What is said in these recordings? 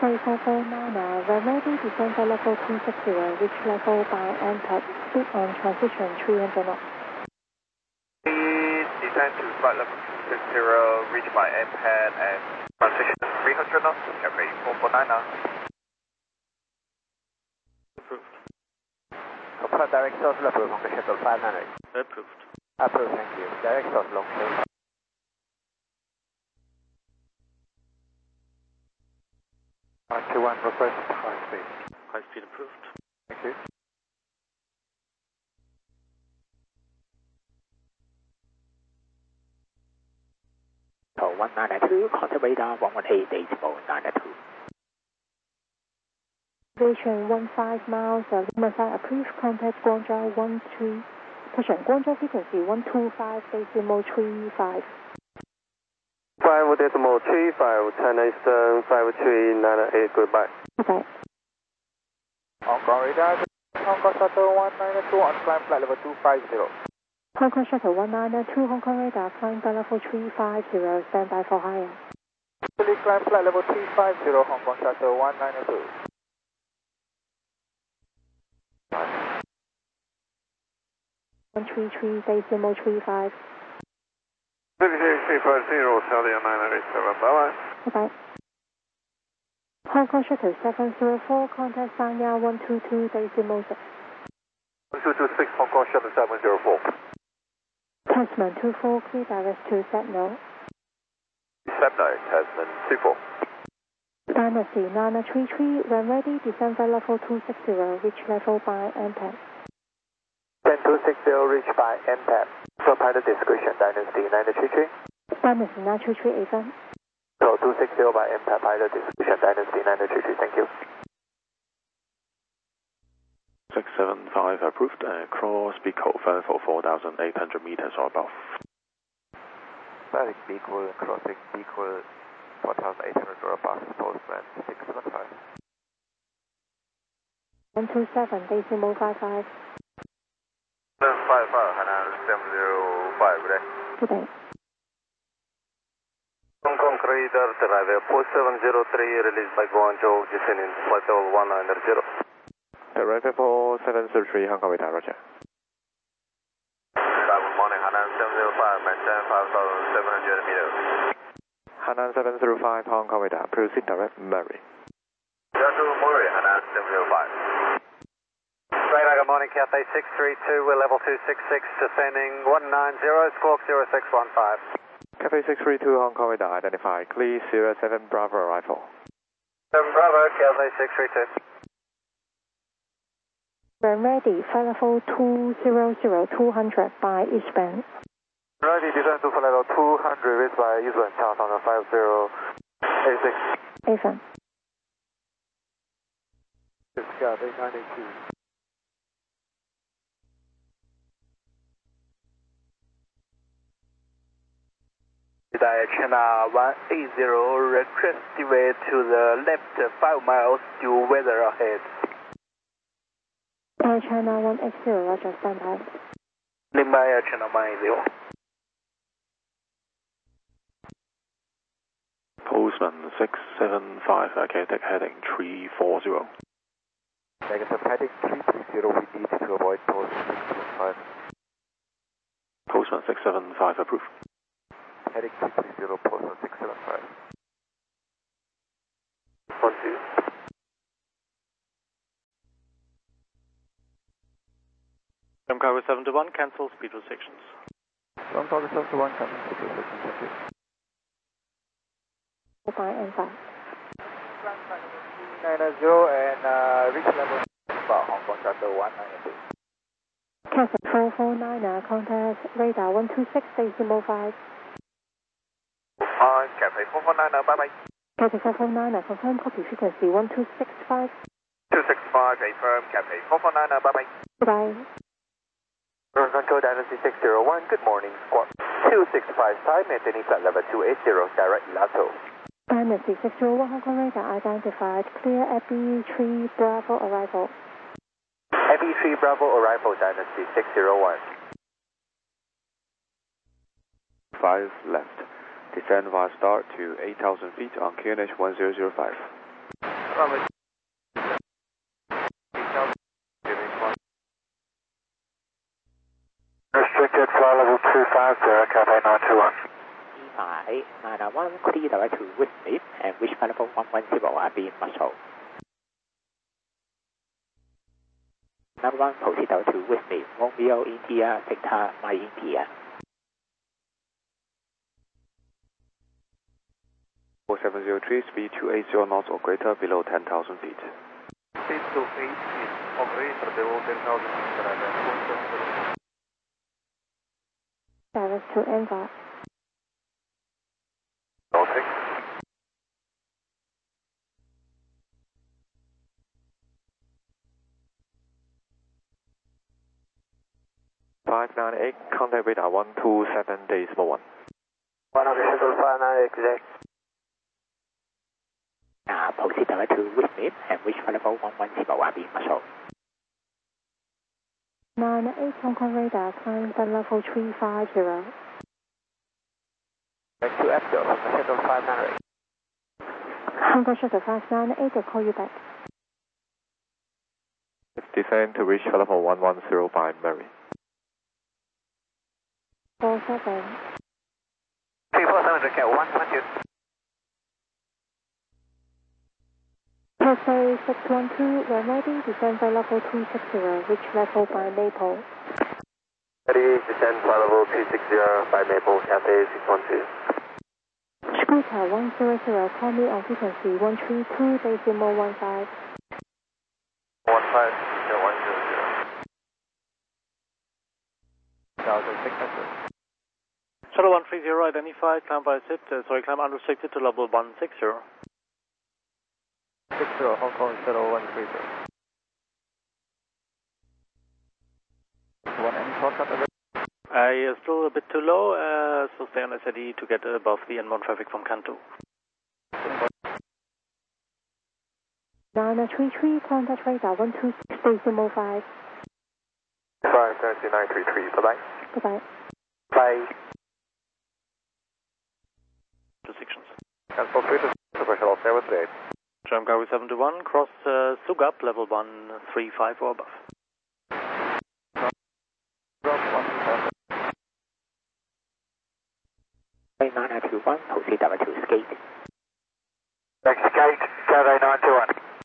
3449, we're ready to descend to level 260, reach level by MPAD, speed on transition 300 knots. Please descend to flight level 260, reach by MPAD and transition 300 knots, Cafe 449 now. Approved. Confirm direct source level from the shuttle 500. Approved. Approved, thank you. Direct source long range. 121, request high speed. High speed approved. Thank you. So 192, contact radar 118.92. Aviation 15 miles, Lima side approved, contact Guangzhou 13, touchdown Guangzhou frequency 125.35. 5.35, China Eastern 5398, goodbye. Okay. Hong Kong radar, Hong Kong shuttle 192 on climb flight level 250. Hong Kong shuttle 192, Hong Kong radar, flying by level 350, stand by for higher. Fully climb flight level 350, Hong Kong shuttle 192. 133, decimal 35. 36350, Saudi 987, bye-bye. Bye-bye. Hong Kong shuttle 704, contact Sanya 122, decimal 6. 1226, Hong Kong shuttle 704. Tasman 24, clear direct to Setno. Setno, Tasman 24. Dynasty 933, when ready, descend by level 260, reach level by MPAD. 10260, reach by MPAD. So pilot discretion, Dynasty 933. Dynasty 933, even. So 260 by MPAD, pilot discretion, Dynasty 933, thank you. 675 approved, cross speed code for 4,800 meters or above. Static equal, crossing equal 4,800 or above, Postman 675. 127, decimal 55. 755, Hainan 705, good day. Good day. Hong Kong radar, driver 4703, released by Guangzhou, descending flight level 190. Director 4703, Hong Kong radar, roger. Good morning, Hainan 705, maintain 5,700 meters. Hainan 705, Hong Kong radar, proceed direct Murray. Good morning, Hainan 705. Radar, good morning, Cathay 632, we're level 266, descending 190, squawk 0615. Cathay 632, Hong Kong radar, identified, clear Sierra 7 Bravo arrival. 7 Bravo, Cathay 632. When ready, flight level 200 by eastbound. Ready, descend to flight level 200, reached by eastbound, Charles on 5086. Even. Cathay 982. China 180, request way to the left 5 miles, due weather ahead. China 180, roger, stand by. Lima Air China 180. Postman 675, Quebec heading 340. Negative heading 330, we need to avoid Postman 675. Postman 675 approved. Heading 330, Postman 675. 12. Tower 71, cancel speed restrictions. Tower 71, cancel speed restrictions, thank you. By MPAD. 90 and reach level Hong Kong shuttle 192. Cathay 449, contact radar 126, decimal 5. Cathay 449, bye-bye. Cathay 449, confirm copy frequency 1265. 265, affirm, Cathay 449, bye-bye. Goodbye. Control Dynasty 601, good morning, squawk 265 side, maintaining flight level 280, direct Lato. Dynasty 601, Hong Kong radar identified, clear Abbey 3 Bravo arrival. Abbey 3 Bravo arrival, Dynasty 601. 5 left, descend via start to 8,000 feet on QNH 1005. Restricted flight level 250, Cathay 921. E5, 901, clear direct to Whitney and wish level 110 are being muscle. Number 1, proceed direct to Whitney, Romeo India, Victor, My India. 4703, speed 280 knots or greater, below 10,000 feet. Speed 280 or greater, below 10,000 feet, driver. Direct to Envar. Northing. Contact radar 127.1. 10598 exact. Proceed direct to Whitney and wish level 110 are being muscle. 98 Hong Kong radar, climb the level 350. Back to Echo, Shuttle 598. Hong Kong Shuttle 598, I'll call you back. Descend to reach level 1105 Mary. 47. 347 Cat 120. Cathay 612, we're ready, descend by level 260, reach level by Maple. Ready, descend flight level 260 by Maple, Cathay 612. Scooter 100, call me on frequency 132.15. 15, 100. Shuttle 130 identified, climb by SIT, climb unrestricted to level 160. 60 Hong Kong Shuttle 130. Want any shortcut? Still a bit too low, so stay on SID to get above the inbound traffic from Canton. 933, contact radar 126.05. 53933, bye-bye. Goodbye. Bye. Two sections. Cancel 3 to Super Shuttle 738. Jam Cargo 721, cross Sugup, level 135 or above. 921, proceed direct to Skate. Next gate, Cathay 921.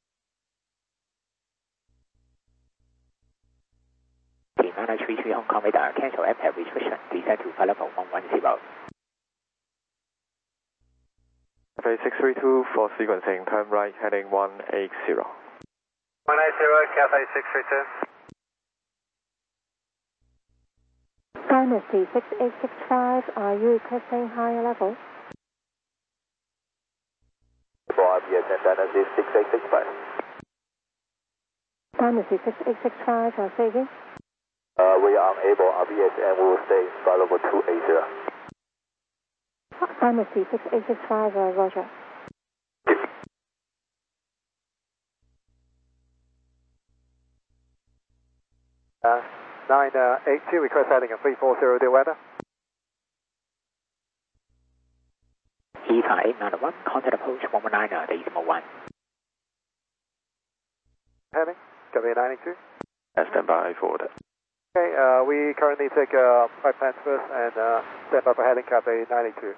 933 Hong Kong radar, cancel airport restriction, descend to flight level 110. Cathay 632 for sequencing, turn right, heading 180. 180, Cathay 632. Dynasty 6865, are you requesting higher level? For RBS and Dynasty 6865. Dynasty 6865, say again. We are unable RBS and we will stay in flight level 280. Dynasty 6865, roger. 982, request heading at 340 dear weather. E5 891, contact approach 119.1. Heading, Cathay 982. Stand by for that. Okay, we currently take flight plans first and stand by for heading Cathay 982.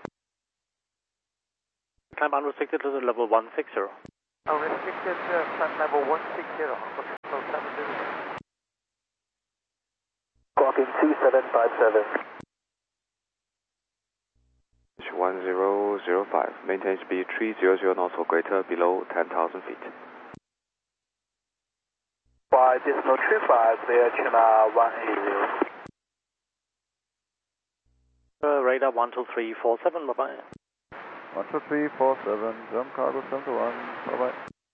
Climb unrestricted to the level 160. Restricted flight level 160, Shuttle 720. Clocking 2757. 1005, maintain speed 300 knots or greater, below 10,000 feet. 5 decimal 35, clear China 180. Radar 12347, bye-bye. 12347, Jam Cargo 71, bye-bye.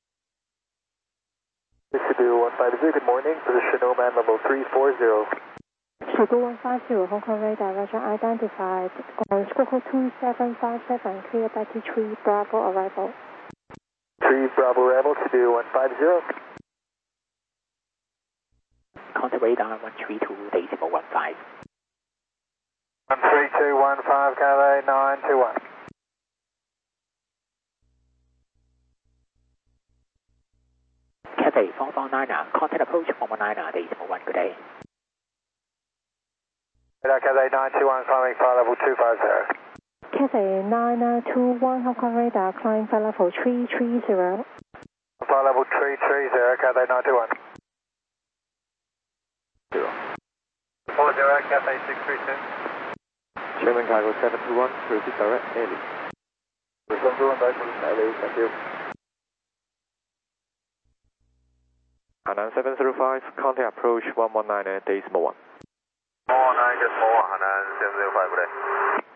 Cebu 150, good morning, position Oman level 340. Cebu 150, Hong Kong radar, roger, identified. On Squawk 2757, clear Betty 3 Bravo arrival. 3 Bravo arrival, Cebu 150. Contact radar 132.15. 13215, Cathay 921. Cathay 449, contact approach 119, decimal 1, good day. Cathay 921, climbing flight level 250. Cathay 921, Hong Kong radar, climb flight level 330. Flight level 330, Cathay 921. 40, Cathay 632. Sherman Cargo 721, repeat direct, Haley. 721, direct, Haley, thank you. Hainan 705, contact approach 119, decimal 1. 119, decimal 1, Hainan 705, good day.